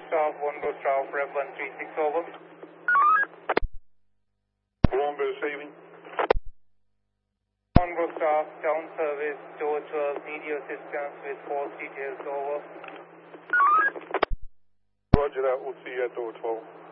staff, Rev 136, over. Colombo receiving. Congo staff, town service, door 12, need your assistance with false details, over. Roger that, we'll see you at door 12.